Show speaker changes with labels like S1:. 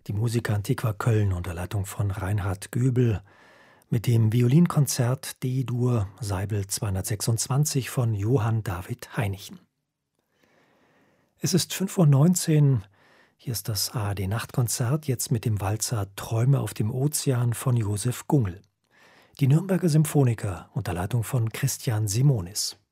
S1: Die Musica Antiqua Köln unter Leitung von Reinhard Göbel mit dem Violinkonzert D-Dur Seibel 226 von Johann David Heinichen. Es ist 5:19 Uhr. Hier ist das ARD-Nachtkonzert, jetzt mit dem Walzer Träume auf dem Ozean von Josef Gungel. Die Nürnberger Symphoniker unter Leitung von Christian Simonis.